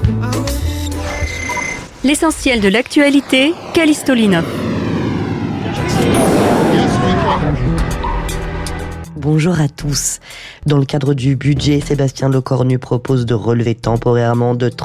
L'essentiel de l'actualité, Callisto Linov. Bonjour à tous. Dans le cadre du budget, Sébastien Lecornu propose de relever temporairement de